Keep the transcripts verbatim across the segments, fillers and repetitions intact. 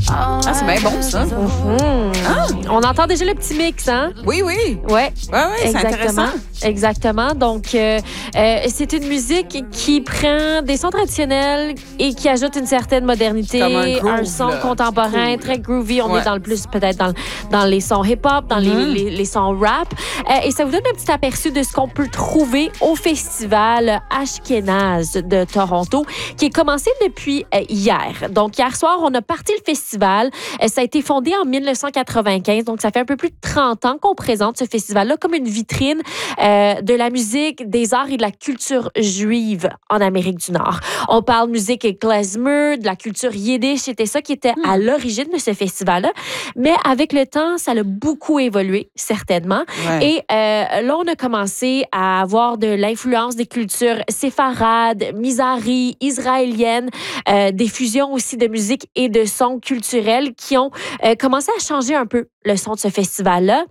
Ah, c'est bien bon, ça. Mm-hmm. Ah. On entend déjà le petit mix, hein? Oui, oui. Ouais. Oui, oui, c'est Exactement. intéressant. Exactement. Donc, euh, euh, c'est une musique qui prend des sons traditionnels et qui ajoute une certaine modernité, Comme un groove, son là. contemporain, Cool. très groovy. On Ouais. est dans le plus peut-être dans, dans les sons hip-hop, dans Mm-hmm. les, les, les sons rap. Euh, et ça vous donne un petit aperçu de ce qu'on peut trouver au festival Ashkenaz de Toronto, qui est commencé depuis euh, hier. Donc, hier soir, on a parti le festival. Euh, ça a été fondé en dix-neuf cent quatre-vingt-quinze, donc ça fait un peu plus de trente ans qu'on présente ce festival-là comme une vitrine euh, de la musique, des arts et de la culture juive en Amérique du Nord. On parle musique klezmer, de la culture yiddish, c'était ça qui était à l'origine de ce festival-là. Mais avec le temps, ça a beaucoup évolué, certainement. Ouais. Et euh, là, on a commencé à avoir de l'influence des cultures séfarades, mizrahi, israéliennes, euh, des fusions aussi de musique et de sons culturels qui ont euh, commencé à changer un peu le son de ce festival-là.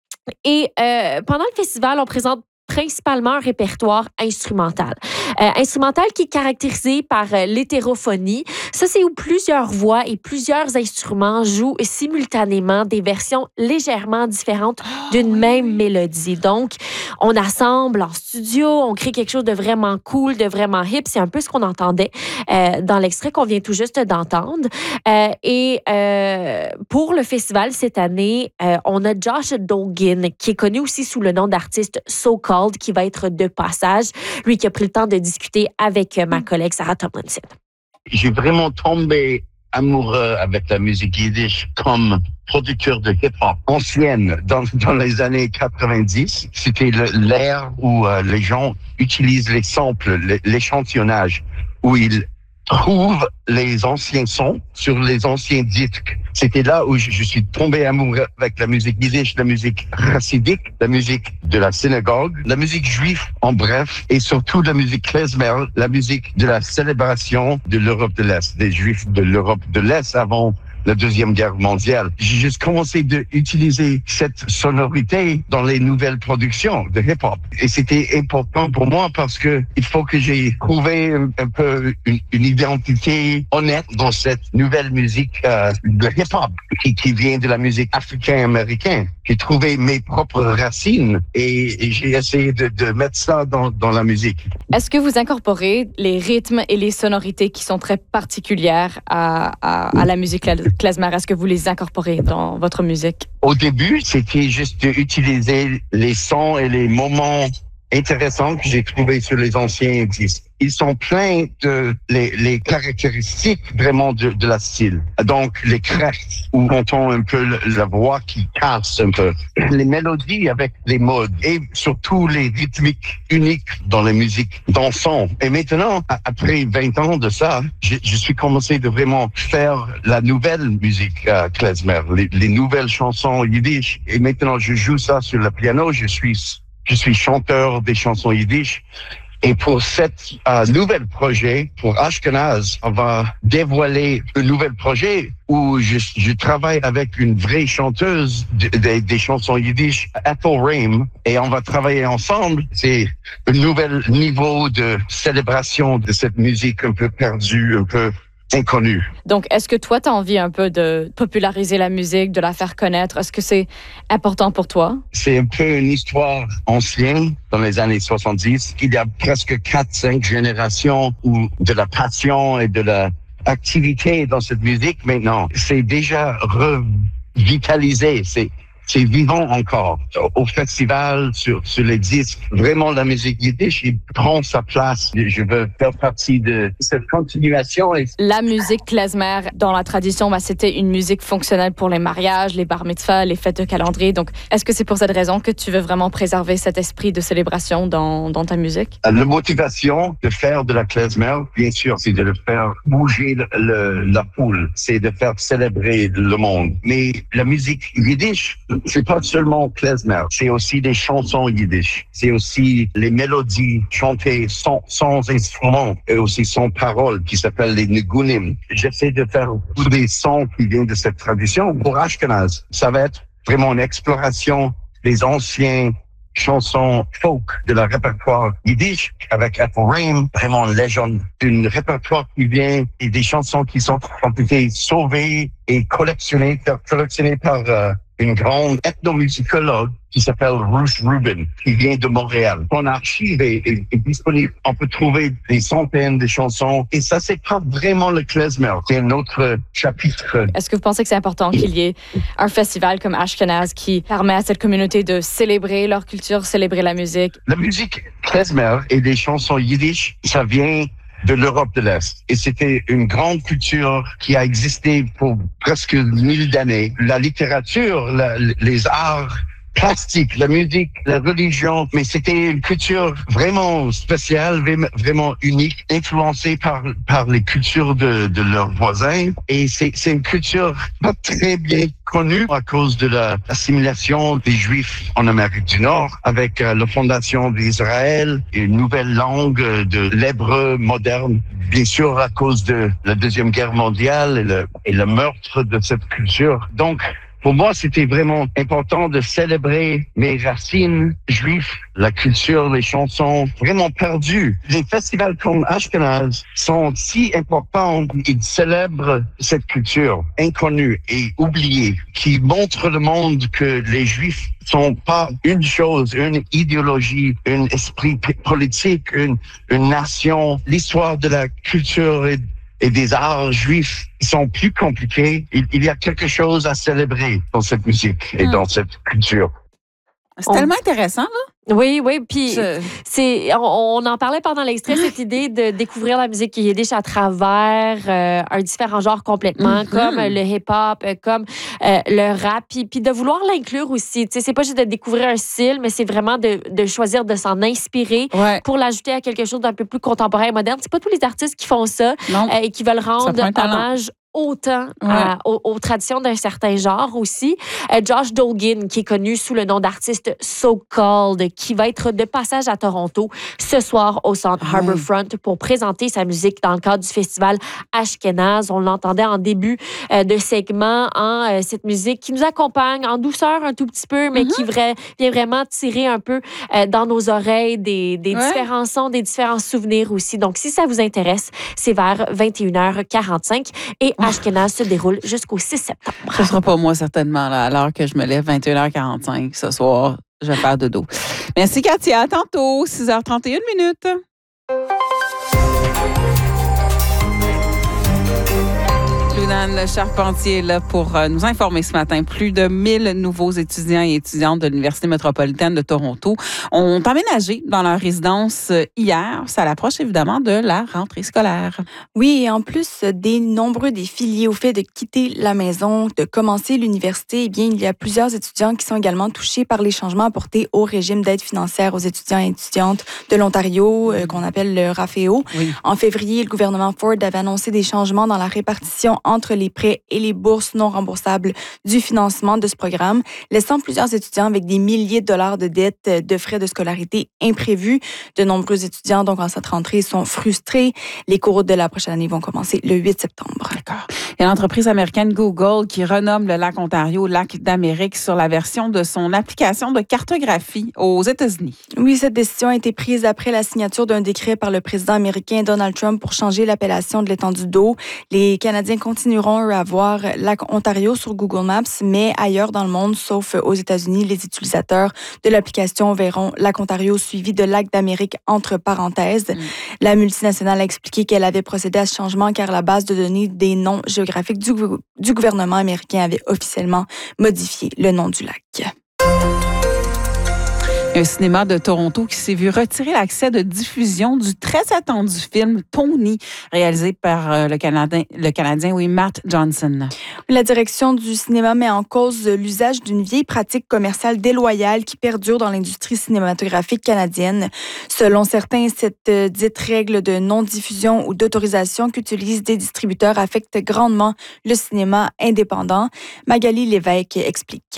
Et euh, pendant le festival, on présente principalement un répertoire instrumental. Euh, instrumental qui est caractérisé par euh, l'hétérophonie. Ça, c'est où plusieurs voix et plusieurs instruments jouent simultanément des versions légèrement différentes d'une oui, même oui. mélodie. Donc, on assemble en studio, on crée quelque chose de vraiment cool, de vraiment hip. C'est un peu ce qu'on entendait euh, dans l'extrait qu'on vient tout juste d'entendre. Euh, et euh, pour le festival cette année, euh, on a Josh Doggin, qui est connu aussi sous le nom d'artiste So Called, qui va être de passage. Lui qui a pris le temps de discuter avec ma collègue Sarah Tomlinson. J'ai vraiment tombé amoureux avec la musique yiddish comme producteur de hip-hop ancienne dans, dans les années quatre-vingt-dix. C'était le- l'ère où euh, les gens utilisent les samples, l- l'échantillonnage, où ils trouvent les anciens sons sur les anciens disques. C'était là où je, je suis tombé amoureux avec la musique yiddish, la musique chassidique, la musique de la synagogue, la musique juive en bref, et surtout la musique klezmer, la musique de la célébration de l'Europe de l'Est, des Juifs de l'Europe de l'Est avant la Deuxième Guerre mondiale. J'ai juste commencé d'utiliser cette sonorité dans les nouvelles productions de hip-hop. Et c'était important pour moi parce que il faut que j'ai trouvé un, un peu une, une identité honnête dans cette nouvelle musique euh, de hip-hop qui, qui vient de la musique africaine-américaine. J'ai trouvé mes propres racines et, et j'ai essayé de, de mettre ça dans, dans la musique. Est-ce que vous incorporez les rythmes et les sonorités qui sont très particulières à, à, à la musique klezmer? Est-ce que vous les incorporez dans votre musique? Au début, c'était juste d'utiliser les sons et les moments intéressants que j'ai trouvés sur les anciens disques. Ils sont pleins de les, les caractéristiques vraiment de, de la style. Donc, les cracks, où on entend un peu le, la voix qui casse un peu. Les mélodies avec les modes et surtout les rythmiques uniques dans la musique dansant. Et maintenant, a- après vingt ans de ça, je, je suis commencé de vraiment faire la nouvelle musique euh, klezmer, les, les nouvelles chansons yiddish. Et maintenant, je joue ça sur le piano. Je suis Je suis chanteur des chansons yiddish. Et pour cet euh, nouvel projet, pour Ashkenaz, on va dévoiler un nouvel projet où je, je travaille avec une vraie chanteuse de, de, des chansons yiddish, Ethel Reim, et on va travailler ensemble. C'est un nouvel niveau de célébration de cette musique un peu perdue, un peu inconnue. Donc, est-ce que toi, tu as envie un peu de populariser la musique, de la faire connaître? Est-ce que c'est important pour toi? C'est un peu une histoire ancienne dans les années soixante-dix. Il y a presque quatre, cinq générations où de la passion et de la activité dans cette musique. Maintenant, c'est déjà revitalisé. C'est C'est vivant encore. Au festival, sur, sur les disques, vraiment la musique yiddish, il prend sa place. Je veux faire partie de cette continuation. Et... La musique klezmer, dans la tradition, bah, c'était une musique fonctionnelle pour les mariages, les bar mitzvahs, les fêtes de calendrier. Donc, est-ce que c'est pour cette raison que tu veux vraiment préserver cet esprit de célébration dans, dans ta musique? La motivation de faire de la klezmer, bien sûr, c'est de le faire bouger le, le, la foule. C'est de faire célébrer le monde. Mais la musique yiddish, c'est pas seulement klezmer, c'est aussi des chansons yiddish. C'est aussi les mélodies chantées sans, sans instruments et aussi sans paroles qui s'appellent les nigunim. J'essaie de faire tous des sons qui viennent de cette tradition. Pour Ashkenaz, ça va être vraiment une exploration des anciens chansons folk de la répertoire yiddish avec Ephraim, vraiment une légende d'une répertoire qui vient et des chansons qui sont ont été sauvées et collectionnées, collectionnées par euh, une grande ethnomusicologue qui s'appelle Ruth Rubin, qui vient de Montréal. Son archive est, est, est disponible. On peut trouver des centaines de chansons. Et ça, c'est pas vraiment le klezmer. C'est un autre chapitre. Est-ce que vous pensez que c'est important qu'il y ait un festival comme Ashkenaz qui permet à cette communauté de célébrer leur culture, célébrer la musique? La musique klezmer et des chansons yiddish, ça vient de l'Europe de l'Est. Et c'était une grande culture qui a existé pour presque mille d'années. La littérature, la, les arts plastiques, la musique, la religion, mais c'était une culture vraiment spéciale, vraiment unique, influencée par par les cultures de, de leurs voisins. Et c'est c'est une culture pas très bien connue à cause de la assimilation des Juifs en Amérique du Nord, avec euh, la fondation d'Israël, une nouvelle langue de l'hébreu moderne, bien sûr à cause de la Deuxième Guerre mondiale et le, et le meurtre de cette culture. Donc, pour moi, c'était vraiment important de célébrer mes racines juives, la culture, les chansons vraiment perdues. Les festivals comme Ashkenaz sont si importants. Ils célèbrent cette culture inconnue et oubliée, qui montre le monde que les Juifs sont pas une chose, une idéologie, un esprit politique, une, une nation. L'histoire de la culture et et des arts juifs sont plus compliqués. Il, il y a quelque chose à célébrer dans cette musique et mmh. dans cette culture. C'est On... tellement intéressant, là. Oui, oui, puis Je... c'est, on, on en parlait pendant l'extrait, cette idée de découvrir la musique yiddish à travers euh, un différent genre complètement, mm-hmm. comme le hip-hop, comme euh, le rap, puis, puis de vouloir l'inclure aussi. Tu sais, c'est pas juste de découvrir un style, mais c'est vraiment de, de choisir de s'en inspirer ouais. pour l'ajouter à quelque chose d'un peu plus contemporain et moderne. C'est pas tous les artistes qui font ça euh, et qui veulent rendre hommage autant ouais. à, aux, aux traditions d'un certain genre aussi. Euh, Josh Dolgin, qui est connu sous le nom d'artiste So Called, qui va être de passage à Toronto ce soir au Centre ouais. Harbourfront pour présenter sa musique dans le cadre du festival Ashkenaz. On l'entendait en début euh, de segment, en euh, cette musique qui nous accompagne en douceur un tout petit peu, mais mm-hmm. qui vra- vient vraiment tirer un peu euh, dans nos oreilles des, des ouais. différents sons, des différents souvenirs aussi. Donc, si ça vous intéresse, c'est vers vingt et une heures quarante-cinq et Ashkenaz se déroule jusqu'au six septembre. Ce ne sera pas moi, certainement, là, à l'heure que je me lève, vingt et une heures quarante-cinq ce soir. Je vais faire dodo. Merci, Katia. À tantôt, six heures trente et une minutes. Clunan Charpentier est là pour nous informer ce matin. Plus de mille nouveaux étudiants et étudiantes de l'Université métropolitaine de Toronto ont emménagé dans leur résidence hier. Ça approche évidemment de la rentrée scolaire. Oui, et en plus des nombreux défis liés au fait de quitter la maison, de commencer l'université, eh bien, il y a plusieurs étudiants qui sont également touchés par les changements apportés au régime d'aide financière aux étudiants et étudiantes de l'Ontario, euh, qu'on appelle le RAFEO. Oui. En février, le gouvernement Ford avait annoncé des changements dans la répartition entre les prêts et les bourses non remboursables du financement de ce programme, laissant plusieurs étudiants avec des milliers de dollars de dettes de frais de scolarité imprévus. De nombreux étudiants, donc, en cette rentrée, sont frustrés. Les cours de la prochaine année vont commencer le huit septembre. D'accord. Il y a l'entreprise américaine Google qui renomme le lac Ontario lac d'Amérique sur la version de son application de cartographie aux États-Unis. Oui, cette décision a été prise après la signature d'un décret par le président américain Donald Trump pour changer l'appellation de l'étendue d'eau. Les Canadiens continueront à voir lac Ontario sur Google Maps, mais ailleurs dans le monde, sauf aux États-Unis, les utilisateurs de l'application verront lac Ontario suivi de lac d'Amérique entre parenthèses. Mm. La multinationale a expliqué qu'elle avait procédé à ce changement car la base de données des noms géographiques du, du gouvernement américain avait officiellement modifié le nom du lac. Un cinéma de Toronto qui s'est vu retirer l'accès de diffusion du très attendu film Tony, réalisé par le Canadien, le Canadien oui, Matt Johnson. La direction du cinéma met en cause l'usage d'une vieille pratique commerciale déloyale qui perdure dans l'industrie cinématographique canadienne. Selon certains, cette dite règle de non-diffusion ou d'autorisation qu'utilisent des distributeurs affecte grandement le cinéma indépendant. Magali Lévesque explique.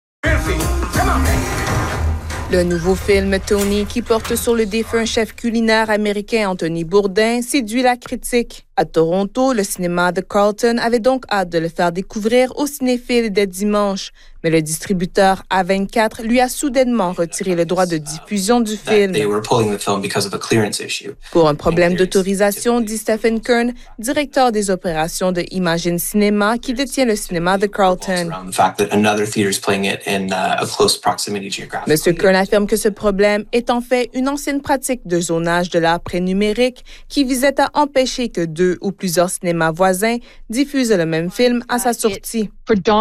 Le nouveau film Tony, qui porte sur le défunt chef culinaire américain Anthony Bourdain, séduit la critique. À Toronto, le cinéma The Carlton avait donc hâte de le faire découvrir aux cinéphiles dès dimanche. Mais le distributeur A vingt-quatre lui a soudainement retiré le droit de diffusion du film. Pour un problème d'autorisation, dit Stephen Kern, directeur des opérations de Imagine Cinéma, qui détient le cinéma The Carlton. Monsieur Kern affirme que ce problème est en fait une ancienne pratique de zonage de l'art pré-numérique qui visait à empêcher que deux ou plusieurs cinémas voisins diffusent le même film à sa sortie.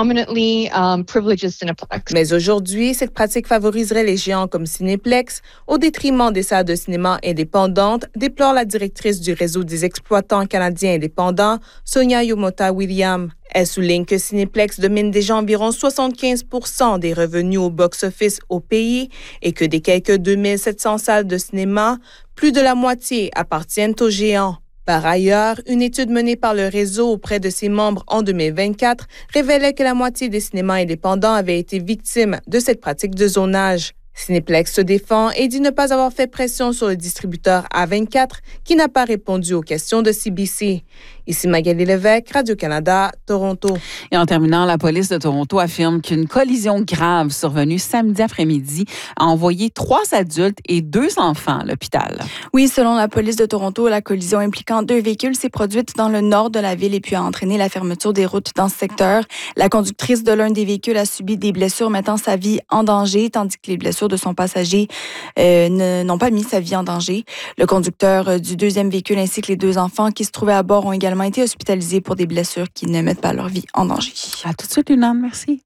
Mais aujourd'hui, cette pratique favoriserait les géants comme Cinéplex au détriment des salles de cinéma indépendantes, déplore la directrice du réseau des exploitants canadiens indépendants, Sonia Yomota-Williams. Elle souligne que Cinéplex domine déjà environ soixante-quinze pour cent des revenus au box-office au pays et que des quelques deux mille sept cents salles de cinéma, plus de la moitié appartiennent aux géants. Par ailleurs, une étude menée par le réseau auprès de ses membres en deux mille vingt-quatre révélait que la moitié des cinémas indépendants avaient été victimes de cette pratique de zonage. Cinéplex se défend et dit ne pas avoir fait pression sur le distributeur A vingt-quatre qui n'a pas répondu aux questions de C B C. Ici Magali Lévesque, Radio-Canada, Toronto. Et en terminant, la police de Toronto affirme qu'une collision grave survenue samedi après-midi a envoyé trois adultes et deux enfants à l'hôpital. Oui, selon la police de Toronto, la collision impliquant deux véhicules s'est produite dans le nord de la ville et puis a entraîné la fermeture des routes dans ce secteur. La conductrice de l'un des véhicules a subi des blessures mettant sa vie en danger, tandis que les blessures de son passager euh, ne, n'ont pas mis sa vie en danger. Le conducteur du deuxième véhicule ainsi que les deux enfants qui se trouvaient à bord ont également été hospitalisés pour des blessures qui ne mettent pas leur vie en danger. À tout de suite, Lunane. Merci.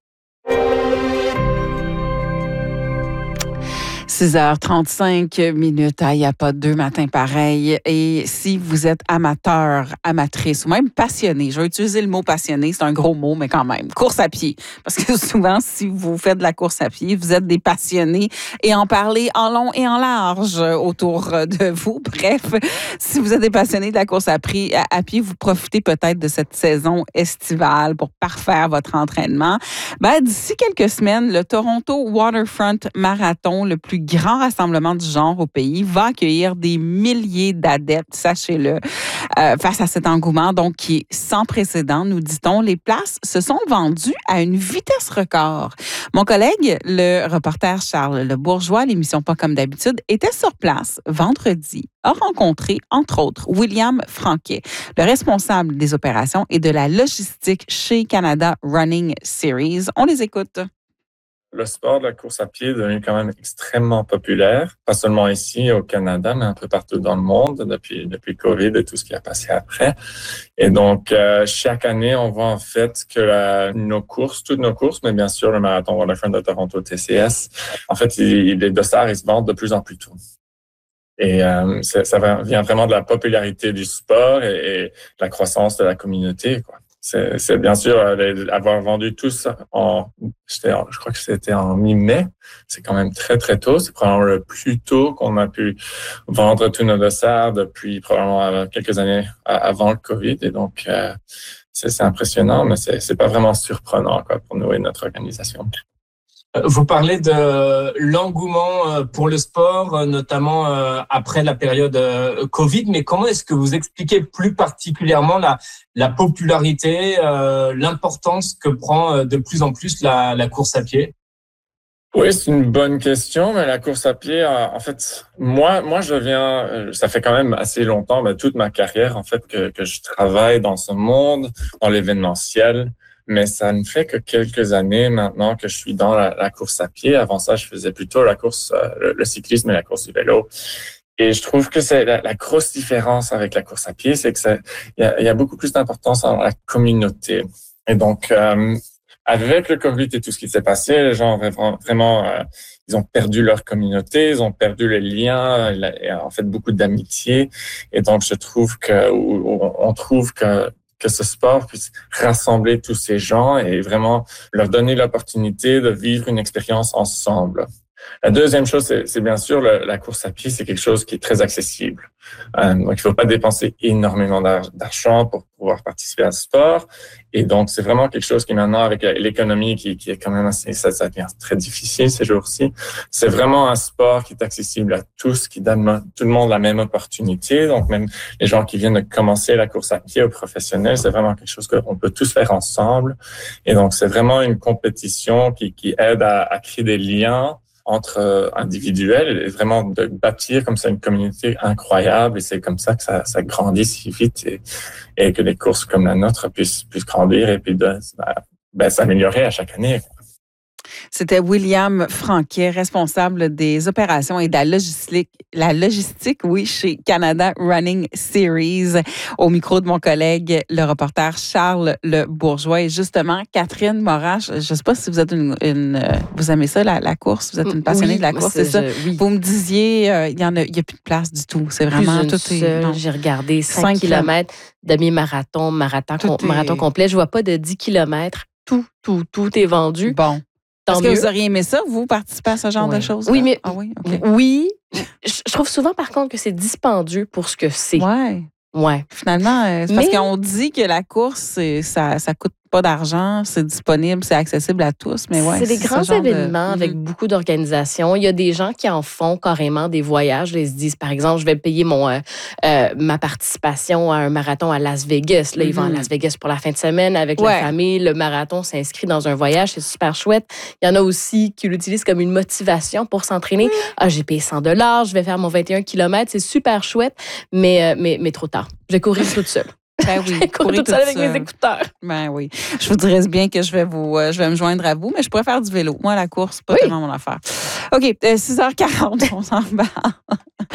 six heures trente-cinq minutes, il n'y a pas deux matins pareils. Et si vous êtes amateur, amatrice ou même passionné, je vais utiliser le mot passionné, c'est un gros mot, mais quand même, course à pied. Parce que souvent, si vous faites de la course à pied, vous êtes des passionnés et en parlez en long et en large autour de vous. Bref, si vous êtes des passionnés de la course à pied, à pied vous profitez peut-être de cette saison estivale pour parfaire votre entraînement. Ben, d'ici quelques semaines, le Toronto Waterfront Marathon, le plus grand rassemblement du genre au pays, va accueillir des milliers d'adeptes, sachez-le, euh, face à cet engouement donc qui est sans précédent, nous dit-on. Les places se sont vendues à une vitesse record. Mon collègue, le reporter Charles Le Bourgeois, l'émission Pas comme d'habitude, était sur place vendredi, a rencontré, entre autres, William Franquet, le responsable des opérations et de la logistique chez Canada Running Series. On les écoute. Le sport de la course à pied est devenu quand même extrêmement populaire, pas seulement ici au Canada, mais un peu partout dans le monde depuis depuis Covid et tout ce qui a passé après. Et donc, euh, chaque année, on voit en fait que la, nos courses, toutes nos courses, mais bien sûr le marathon Waterfront de Toronto T C S, en fait, il, les dossards, ils se vendent de plus en plus tôt. Et euh, ça vient vraiment de la popularité du sport et, et la croissance de la communauté, quoi. C'est, c'est bien sûr euh, avoir vendu tous en, je crois que c'était en mi-mai. C'est quand même très, très tôt. C'est probablement le plus tôt qu'on a pu vendre tous nos dossards depuis probablement quelques années avant le Covid. Et donc, euh, c'est, c'est impressionnant, mais c'est, c'est pas vraiment surprenant, quoi, pour nous et notre organisation. Vous parlez de l'engouement pour le sport, notamment après la période Covid, mais comment est-ce que vous expliquez plus particulièrement la, la popularité, l'importance que prend de plus en plus la, la course à pied? Oui, c'est une bonne question, mais la course à pied, en fait, moi, moi, je viens, ça fait quand même assez longtemps, mais toute ma carrière, en fait, que, que je travaille dans ce monde, dans l'événementiel. Mais ça ne fait que quelques années maintenant que je suis dans la, la course à pied. Avant ça, je faisais plutôt la course, euh, le, le cyclisme et la course du vélo. Et je trouve que c'est la, la grosse différence avec la course à pied, c'est que ça, il y a, y a beaucoup plus d'importance dans la communauté. Et donc, euh, avec le Covid et tout ce qui s'est passé, les gens vraiment, vraiment euh, ils ont perdu leur communauté, ils ont perdu les liens, et en fait beaucoup d'amitié. Et donc, je trouve que, on trouve que que ce sport puisse rassembler tous ces gens et vraiment leur donner l'opportunité de vivre une expérience ensemble. La deuxième chose, c'est, c'est bien sûr le, la course à pied, c'est quelque chose qui est très accessible. Euh, donc, il ne faut pas dépenser énormément d'argent pour pouvoir participer à ce sport. Et donc, c'est vraiment quelque chose qui maintenant, avec l'économie qui, qui est quand même assez, ça, ça devient très difficile ces jours-ci. C'est vraiment un sport qui est accessible à tous, qui donne tout le monde la même opportunité. Donc, même les gens qui viennent de commencer la course à pied aux professionnels, c'est vraiment quelque chose qu'on peut tous faire ensemble. Et donc, c'est vraiment une compétition qui, qui aide à, à créer des liens entre euh, individuels et vraiment de bâtir comme ça une communauté incroyable. Et c'est comme ça que ça, ça grandit si vite et, et que des courses comme la nôtre puissent, puissent grandir et puis de, ben, s'améliorer à chaque année. C'était William Franquet, responsable des opérations et de la logistique, la logistique, oui, chez Canada Running Series, au micro de mon collègue, le reporter Charles Le Bourgeois. Et justement, Catherine Morache, je ne sais pas si vous êtes une, une vous aimez ça, la, la course, vous êtes une passionnée oui, de la course, c'est, c'est ça? Je, oui. Vous me disiez, euh, il n'y a, y a plus de place du tout. C'est vraiment tout est. Non. J'ai regardé cinq kilomètres, demi-marathon, marathon, com- marathon complet. Je ne vois pas de dix kilomètres. Tout, tout, tout est vendu. Bon. Est-ce que vous auriez aimé ça, vous, participer à ce genre ouais. de choses? Oui, mais ah, oui, okay. oui. Je trouve souvent, par contre, que c'est dispendieux pour ce que c'est. Ouais. Ouais. Finalement, c'est mais... parce qu'on dit que la course, ça, ça coûte pas d'argent, c'est disponible, c'est accessible à tous, mais ouais. C'est des grands événements de... avec mm-hmm. beaucoup d'organisations. Il y a des gens qui en font carrément des voyages. Ils se disent, par exemple, je vais payer mon euh, euh, ma participation à un marathon à Las Vegas. Là, mm-hmm. ils vont à Las Vegas pour la fin de semaine avec ouais. la famille. Le marathon s'inscrit dans un voyage, c'est super chouette. Il y en a aussi qui l'utilisent comme une motivation pour s'entraîner. Mm. Ah, j'ai payé cent dollars, je vais faire mon vingt et un kilomètres, c'est super chouette, mais, euh, mais, mais trop tard. Je vais courir toute seule. Ben oui, je cours toute seule avec mes écouteurs. Ben oui. Je vous dirais bien que je vais vous, euh, je vais me joindre à vous, mais je pourrais faire du vélo. Moi, la course, pas oui. tellement mon affaire. OK, euh, six heures quarante, on s'en va.